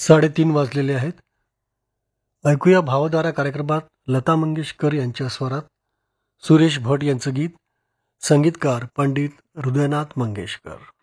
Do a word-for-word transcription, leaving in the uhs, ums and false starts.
साडेतीन वाजलेले आहेत. ऐकूया भावधारा कार्यक्रमात लता मंगेशकर यांच्या स्वरात सुरेश भट यांचं गीत. संगीतकार पंडित हृदयनाथ मंगेशकर.